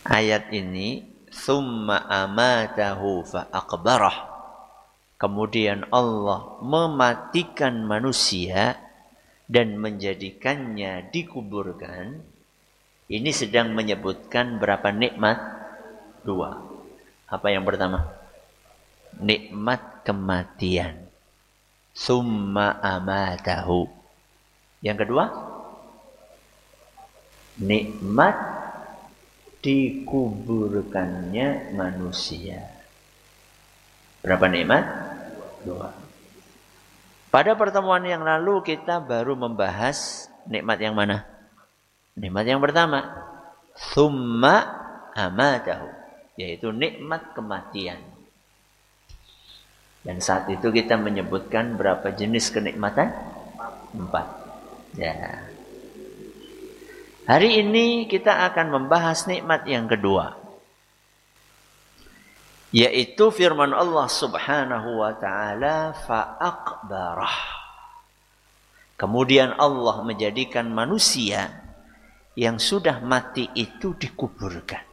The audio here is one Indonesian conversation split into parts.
Ayat ini summa amatahu fa aqbarah. Kemudian Allah mematikan manusia dan menjadikannya dikuburkan. Ini sedang menyebutkan berapa nikmat? 2. Apa yang pertama? Nikmat kematian. Summa amatahu. Yang kedua? Nikmat dikuburkannya manusia. Berapa nikmat? 2. Pada pertemuan yang lalu kita baru membahas nikmat yang mana? Nikmat yang pertama. Summa amatahu. Yaitu nikmat kematian. Dan saat itu kita menyebutkan berapa jenis kenikmatan? 4. Ya. Hari ini kita akan membahas nikmat yang kedua. Yaitu firman Allah Subhanahu wa ta'ala fa'aqbarah. Kemudian Allah menjadikan manusia yang sudah mati itu dikuburkan.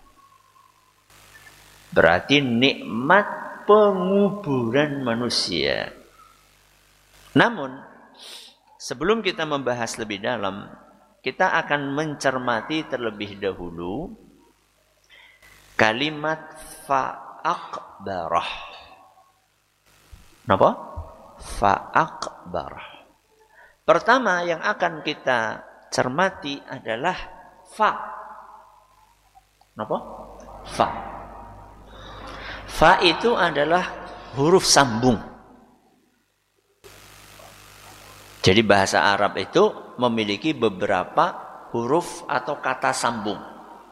Berarti nikmat penguburan manusia. Namun sebelum kita membahas lebih dalam, kita akan mencermati terlebih dahulu kalimat fa'aqbarah. Kenapa? Fa'aqbarah. Pertama yang akan kita cermati adalah fa. Kenapa? Fa. Fa itu adalah huruf sambung. Jadi bahasa Arab itu memiliki beberapa huruf atau kata sambung.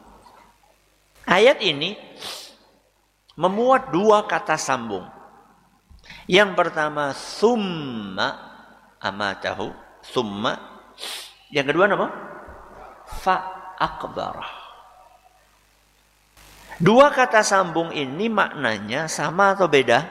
Ayat ini memuat 2 kata sambung. Yang pertama summa amatahu, summa. Yang kedua apa? Fa'aqbarah. 2 kata sambung ini maknanya sama atau beda?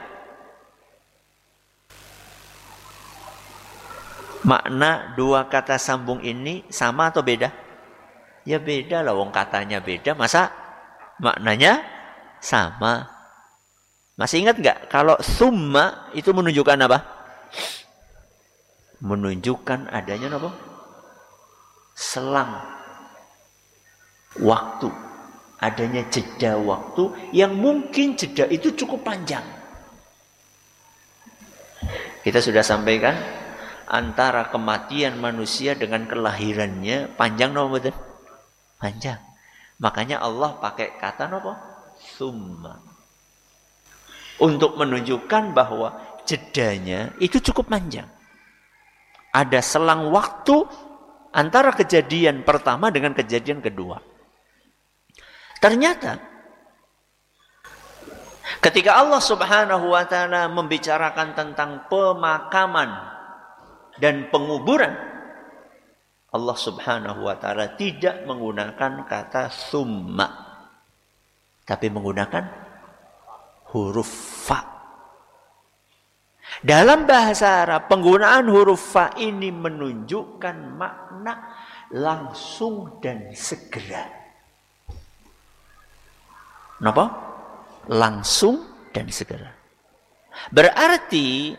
Makna 2 kata sambung ini sama atau beda? Ya beda lah, wong katanya beda, masa maknanya sama? Masih ingat nggak kalau summa itu menunjukkan apa? Menunjukkan adanya apa? Selang waktu, adanya jeda waktu yang mungkin jeda itu cukup panjang. Kita sudah sampaikan antara kematian manusia dengan kelahirannya panjang nopo betul? Panjang. Makanya Allah pakai kata nopo? Summa. Untuk menunjukkan bahwa jedanya itu cukup panjang. Ada selang waktu antara kejadian pertama dengan kejadian kedua. Ternyata ketika Allah Subhanahu wa ta'ala membicarakan tentang pemakaman dan penguburan, Allah Subhanahu wa ta'ala tidak menggunakan kata summa, tapi menggunakan huruf fa. Dalam bahasa Arab, penggunaan huruf fa ini menunjukkan makna langsung dan segera. Kenapa? Langsung dan segera. Berarti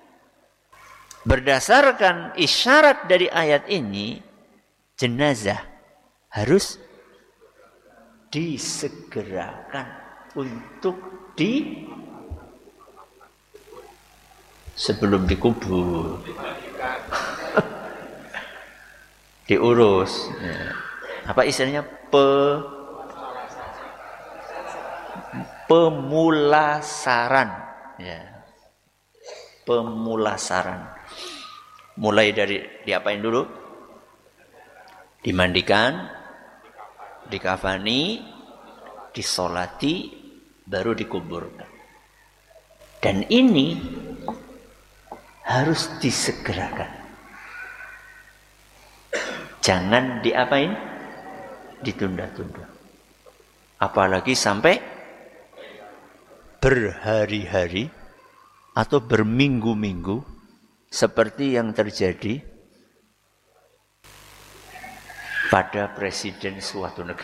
berdasarkan isyarat dari ayat ini, jenazah harus disegerakan untuk sebelum dikubur. Diurus. Apa istilahnya? Pemulasaran. Ya. Pemulasaran. Mulai dari diapain dulu? Dimandikan, dikafani, disolati, baru dikuburkan. Dan ini harus disegerakan. Jangan diapain? Ditunda-tunda. Apalagi sampai berhari-hari atau berminggu-minggu seperti yang terjadi pada presiden suatu negara.